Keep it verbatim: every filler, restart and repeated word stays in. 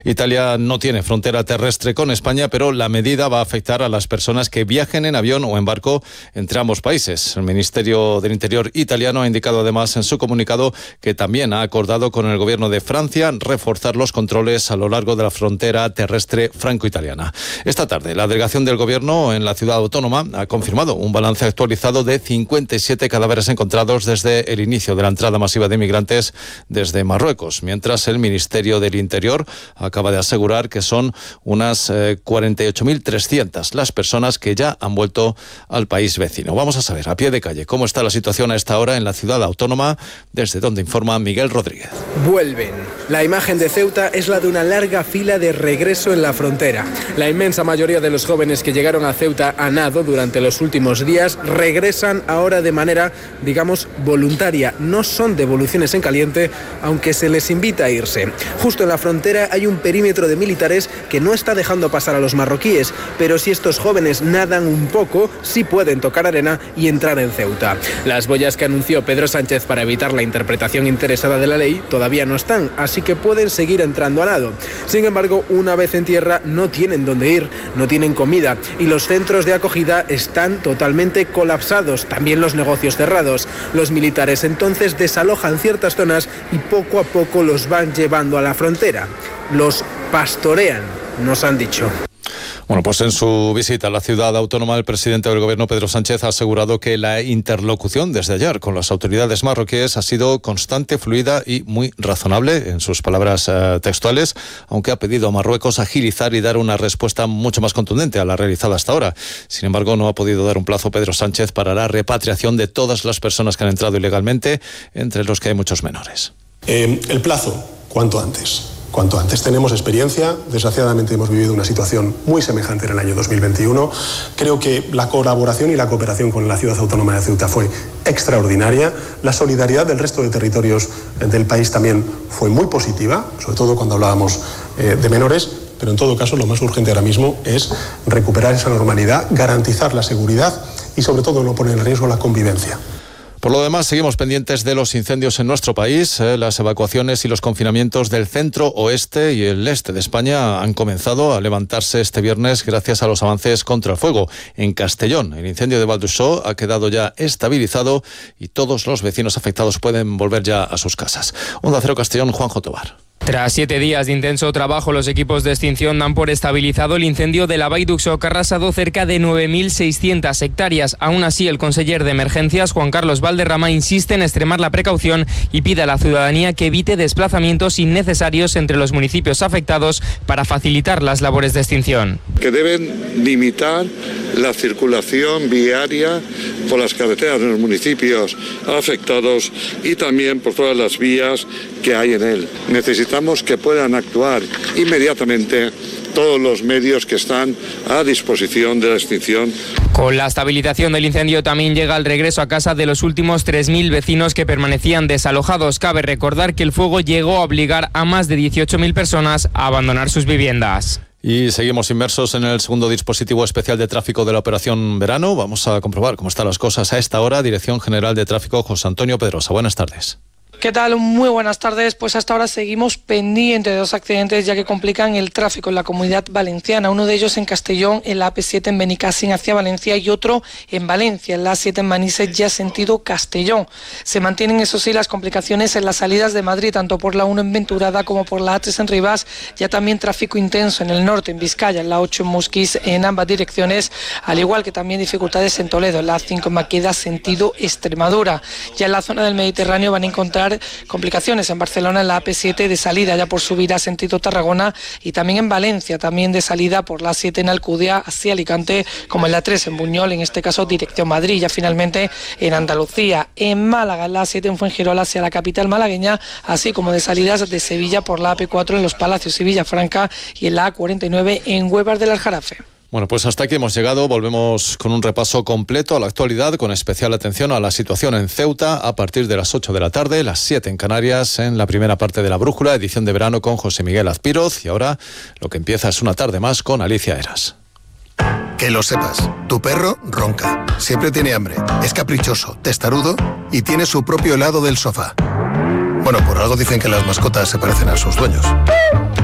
Italia no tiene frontera terrestre con España, pero la medida va a afectar a las personas que viajen en avión o en barco entre ambos países. El Ministerio del Interior italiano ha indicado además en su comunicado que también ha acordado con el gobierno de Francia reforzar los controles a lo largo de la frontera terrestre franco-italiana. Esta tarde, la delegación del gobierno en la ciudad autónoma ha confirmado un balance actualizado de cincuenta y siete cadáveres encontrados desde el inicio de la entrada masiva de inmigrantes desde Marruecos, mientras el Ministerio del Interior ha acaba de asegurar que son unas eh, cuarenta y ocho mil trescientas las personas que ya han vuelto al país vecino. Vamos a saber a pie de calle cómo está la situación a esta hora en la ciudad autónoma, desde donde informa Miguel Rodríguez. Vuelven. La imagen de Ceuta es la de una larga fila de regreso en la frontera. La inmensa mayoría de los jóvenes que llegaron a Ceuta a nado durante los últimos días regresan ahora de manera, digamos, voluntaria. No son devoluciones en caliente, aunque se les invita a irse. Justo en la frontera hay un perímetro de militares que no está dejando pasar a los marroquíes, pero si estos jóvenes nadan un poco, sí pueden tocar arena y entrar en Ceuta. Las boyas que anunció Pedro Sánchez para evitar la interpretación interesada de la ley todavía no están, así que pueden seguir entrando a nado. Sin embargo, una vez en tierra no tienen dónde ir, no tienen comida y los centros de acogida están totalmente colapsados, también los negocios cerrados. Los militares entonces desalojan ciertas zonas y poco a poco los van llevando a la frontera. Los pastorean, nos han dicho. Bueno, pues en su visita a la ciudad autónoma, el presidente del gobierno, Pedro Sánchez, ha asegurado que la interlocución desde ayer con las autoridades marroquíes ha sido constante, fluida y muy razonable, en sus palabras eh, textuales, aunque ha pedido a Marruecos agilizar y dar una respuesta mucho más contundente a la realizada hasta ahora. Sin embargo, no ha podido dar un plazo Pedro Sánchez para la repatriación de todas las personas que han entrado ilegalmente, entre los que hay muchos menores. Eh, el plazo, cuanto antes. Cuanto antes. Tenemos experiencia, desgraciadamente hemos vivido una situación muy semejante en el año dos mil veintiuno. Creo que la colaboración y la cooperación con la ciudad autónoma de Ceuta fue extraordinaria. La solidaridad del resto de territorios del país también fue muy positiva, sobre todo cuando hablábamos eh, de menores. Pero en todo caso lo más urgente ahora mismo es recuperar esa normalidad, garantizar la seguridad y sobre todo no poner en riesgo la convivencia. Por lo demás, seguimos pendientes de los incendios en nuestro país. Eh, las evacuaciones y los confinamientos del centro, oeste y el este de España han comenzado a levantarse este viernes gracias a los avances contra el fuego. En Castellón, el incendio de Valdusó ha quedado ya estabilizado y todos los vecinos afectados pueden volver ya a sus casas. Onda Cero Castellón, Juanjo Tobar. Tras siete días de intenso trabajo, los equipos de extinción dan por estabilizado el incendio de la Vall d'Uixó, que ha arrasado cerca de nueve mil seiscientas hectáreas. Aún así, el conseller de Emergencias, Juan Carlos Valderrama, insiste en extremar la precaución y pide a la ciudadanía que evite desplazamientos innecesarios entre los municipios afectados para facilitar las labores de extinción. Que deben limitar la circulación viaria por las carreteras de los municipios afectados y también por todas las vías que hay en él. Necesitamos que puedan actuar inmediatamente todos los medios que están a disposición de la extinción. Con la estabilización del incendio también llega el regreso a casa de los últimos tres mil vecinos que permanecían desalojados. Cabe recordar que el fuego llegó a obligar a más de dieciocho mil personas a abandonar sus viviendas. Y seguimos inmersos en el segundo dispositivo especial de tráfico de la Operación Verano. Vamos a comprobar cómo están las cosas a esta hora. Dirección General de Tráfico, José Antonio Pedrosa. Buenas tardes. ¿Qué tal? Muy buenas tardes. Pues hasta ahora seguimos pendientes de dos accidentes ya que complican el tráfico en la Comunidad Valenciana. Uno de ellos en Castellón, en la A P siete en Benicàssim hacia Valencia, y otro en Valencia, en la A siete en Manises, ya sentido Castellón. Se mantienen, eso sí, las complicaciones en las salidas de Madrid, tanto por la uno en Venturada como por la A tres en Rivas. Ya también tráfico intenso en el norte, en Vizcaya, en la ocho en Musquis, en ambas direcciones, al igual que también dificultades en Toledo, en la A cinco en Maqueda, sentido Extremadura. Ya en la zona del Mediterráneo van a encontrar complicaciones en Barcelona, en la A P siete de salida ya por subir a sentido Tarragona, y también en Valencia, también de salida por la A siete en Alcudia hacia Alicante, como en la tres en Buñol, en este caso dirección Madrid. Ya finalmente en Andalucía, en Málaga, en la A siete en Fuengirola hacia la capital malagueña, así como de salidas de Sevilla por la A P cuatro en Los Palacios y Villafranca, y en la A cuarenta y nueve en Huevas del Aljarafe. Bueno, pues hasta aquí hemos llegado. Volvemos con un repaso completo a la actualidad, con especial atención a la situación en Ceuta a partir de las ocho de la tarde, las siete en Canarias, en la primera parte de La Brújula, edición de verano con José Miguel Azpiroz. Y ahora lo que empieza es una tarde más con Alicia Eras. Que lo sepas, tu perro ronca, siempre tiene hambre, es caprichoso, testarudo y tiene su propio helado del sofá. Bueno, por algo dicen que las mascotas se parecen a sus dueños.